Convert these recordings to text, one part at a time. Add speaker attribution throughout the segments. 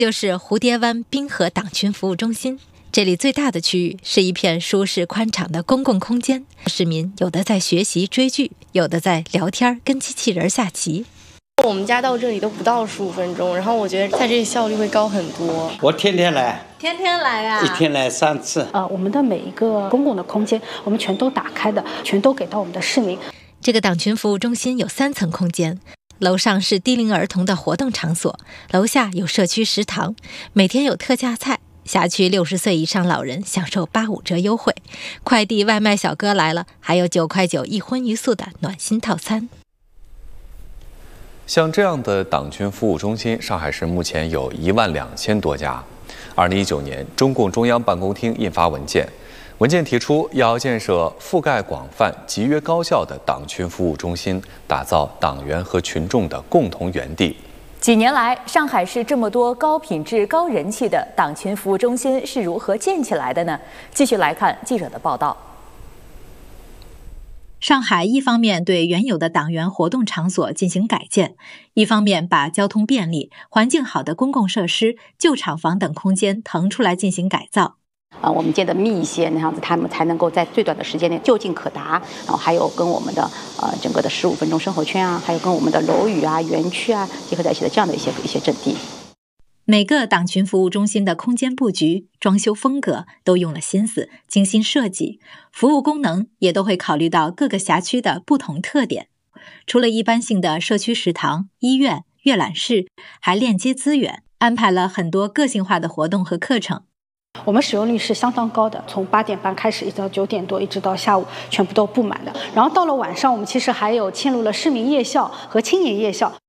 Speaker 1: 就是蝴蝶湾滨河党群服务中心。这里最大的区域是一片舒适宽敞的公共空间，市民有的在学习追剧，有的在聊天跟机器人下棋。
Speaker 2: 我们家到这里都不到15分钟，然后我觉得在这里效率会高很多。
Speaker 3: 我天天来。
Speaker 4: 天天来啊？
Speaker 3: 一天来3次。
Speaker 5: 我们的每一个公共的空间，我们全都打开的，全都给到我们的市民。
Speaker 1: 这个党群服务中心有3层空间，楼上是低龄儿童的活动场所，楼下有社区食堂，每天有特价菜。辖区60岁以上老人享受85折优惠，快递外卖小哥来了，还有9块9一荤一素的暖心套餐。
Speaker 6: 像这样的党群服务中心，上海市目前有12000多家。2019年，中共中央办公厅印发文件，文件提出要建设覆盖广泛、集约高效的党群服务中心，打造党员和群众的共同园地。
Speaker 7: 几年来，上海市这么多高品质、高人气的党群服务中心是如何建起来的呢？继续来看记者的报道。
Speaker 1: 上海一方面对原有的党员活动场所进行改建，一方面把交通便利、环境好的公共设施、旧厂房等空间腾出来进行改造。
Speaker 5: 我们建的密一些，那样子他们才能够在最短的时间内就近可达。然后还有跟我们的整个的15分钟生活圈啊，还有跟我们的楼宇啊、园区啊结合在一起的这样的一些阵地。
Speaker 1: 每个党群服务中心的空间布局、装修风格都用了心思，精心设计，服务功能也都会考虑到各个辖区的不同特点。除了一般性的社区食堂、医院、阅览室，还链接资源，安排了很多个性化的活动和课程。
Speaker 5: 我们使用率是相当高的，从8点半开始一直到9点多，一直到下午全部都布满的。然后到了晚上，我们其实还有嵌入了市民夜校和青年夜校。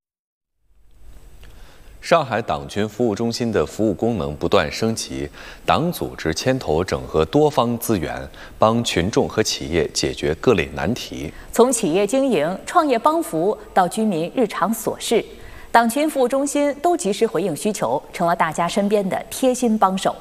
Speaker 6: 上海党群服务中心的服务功能不断升级，党组织牵头整合多方资源，帮群众和企业解决各类难题。
Speaker 7: 从企业经营、创业帮扶到居民日常琐事，党群服务中心都及时回应需求，成了大家身边的贴心帮手。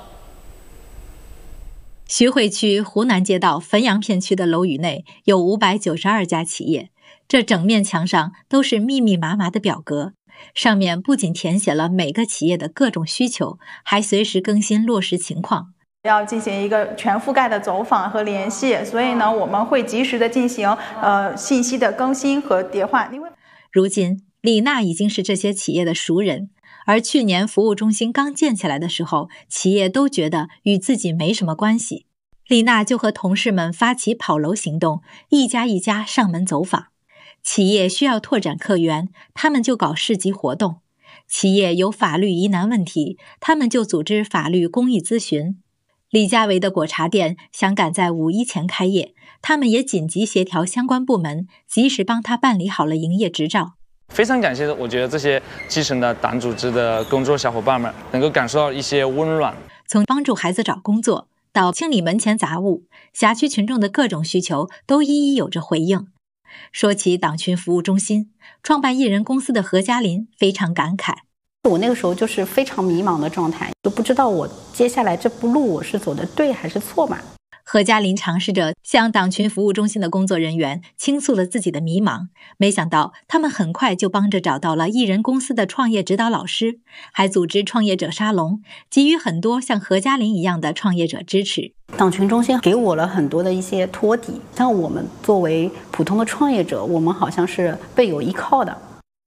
Speaker 1: 徐汇区湖南街道汾阳片区的楼宇内有592家企业，这整面墙上都是密密麻麻的表格，上面不仅填写了每个企业的各种需求，还随时更新落实情况。
Speaker 8: 要进行一个全覆盖的走访和联系，所以呢，我们会及时的进行信息的更新和迭换。
Speaker 1: 如今，李娜已经是这些企业的熟人，而去年服务中心刚建起来的时候，企业都觉得与自己没什么关系。李娜就和同事们发起跑楼行动，一家一家上门走访。企业需要拓展客源，他们就搞市集活动；企业有法律疑难问题，他们就组织法律公益咨询。李家维的果茶店想赶在5一前开业，他们也紧急协调相关部门，及时帮他办理好了营业执照。
Speaker 9: 非常感谢，我觉得这些基层的党组织的工作小伙伴们能够感受到一些温暖。
Speaker 1: 从帮助孩子找工作到清理门前杂物，辖区群众的各种需求都一一有着回应。说起党群服务中心，创办艺人公司的何嘉林非常感慨。
Speaker 5: 我那个时候就是非常迷茫的状态，就不知道我接下来这步路我是走的对还是错嘛。
Speaker 1: 何嘉林尝试着向党群服务中心的工作人员倾诉了自己的迷茫，没想到他们很快就帮着找到了艺人公司的创业指导老师，还组织创业者沙龙，给予很多像何嘉林一样的创业者支持。
Speaker 5: 党群中心给我了很多的一些托底，像我们作为普通的创业者，我们好像是背有依靠的。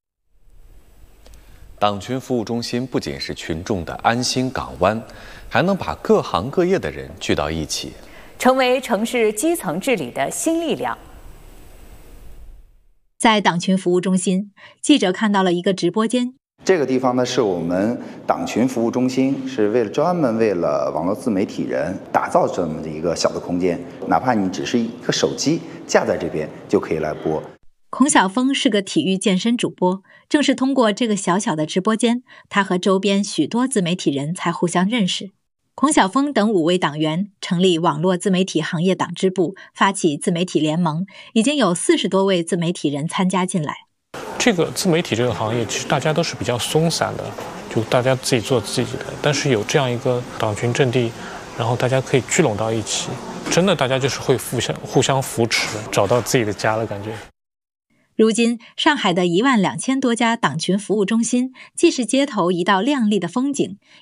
Speaker 6: 党群服务中心不仅是群众的安心港湾，还能把各行各业的人聚到一起，
Speaker 7: 成为城市基层治理的新力量。
Speaker 1: 在党群服务中心，记者看到了一个直播间。
Speaker 10: 这个地方呢，是我们党群服务中心，是专门为了网络自媒体人打造这么的一个小的空间，哪怕你只是一个手机架在这边就可以来播。
Speaker 1: 孔晓峰是个体育健身主播，正是通过这个小小的直播间，他和周边许多自媒体人才互相认识。孔晓峰等5位党员成立网络自媒体行业党支部，发起自媒体联盟，已经有40多位自媒体人参加进来。
Speaker 11: 这个自媒体这个行业，其实大家都是比较松散的，就大家自己做自己的。但是有这样一个党群阵地，然后大家可以聚拢到一起，真的大家就是会互相扶持，找到自己的家的感觉。
Speaker 1: 如今，上海的12000多家党群服务中心，既是街头一道亮丽的风景，